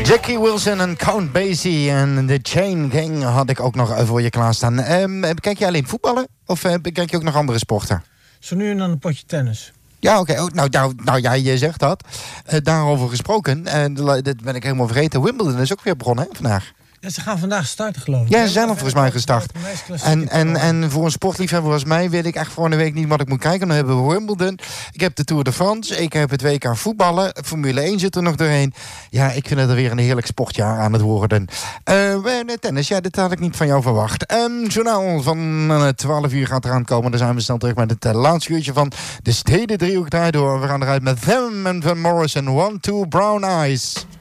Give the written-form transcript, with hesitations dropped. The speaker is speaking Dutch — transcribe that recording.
Jackie Wilson en Count Basie en The Chain Gang had ik ook nog voor je klaarstaan. Kijk je alleen voetballen of kijk je ook nog andere sporten? Zo nu en dan een potje tennis. Ja, oké. Oh, nou ja, je zegt dat. Daarover gesproken, dat ben ik helemaal vergeten. Wimbledon is ook weer begonnen hè, vandaag. Ja, ze gaan vandaag starten, geloof ik. Ja, ze zijn al volgens mij gestart. En voor een sportliefhebber als mij weet ik echt voor een week niet wat ik moet kijken. Dan hebben we Wimbledon. Ik heb de Tour de France. Ik heb het WK voetballen. Formule 1 zit er nog doorheen. Ja, ik vind het er weer een heerlijk sportjaar aan het worden. Tennis, ja, dit had ik niet van jou verwacht. Journaal van 12 uur gaat eraan komen. Dan zijn we snel terug met het laatste uurtje van de Stedendriehoek daardoor. We gaan eruit met Them en Van Morrison. 1, 2, Brown Eyes.